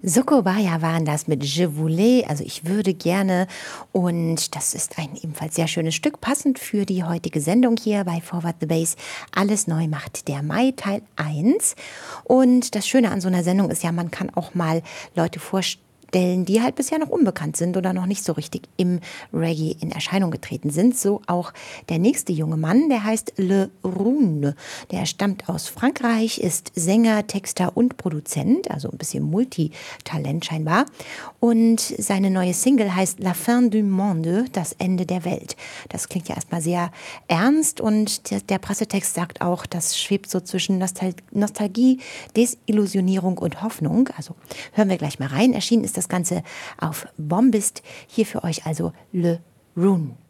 Sukobaya waren das mit Je voulais, also ich würde gerne. Und das ist ein ebenfalls sehr schönes Stück, passend für die heutige Sendung hier bei Forward the Bass. Alles neu macht der Mai, Teil 1. Und das Schöne an so einer Sendung ist ja, man kann auch mal Leute vorstellen, die halt bisher noch unbekannt sind oder noch nicht so richtig im Reggae in Erscheinung getreten sind. So auch der nächste junge Mann, der heißt Le Rune. Der stammt aus Frankreich, ist Sänger, Texter und Produzent, also ein bisschen Multitalent scheinbar. Und seine neue Single heißt La fin du monde, das Ende der Welt. Das klingt ja erstmal sehr ernst und der Pressetext sagt auch, das schwebt so zwischen Nostalgie, Desillusionierung und Hoffnung. Also hören wir gleich mal rein. Erschienen ist das Ganze auf Bombist. Hier für euch also Le Rune.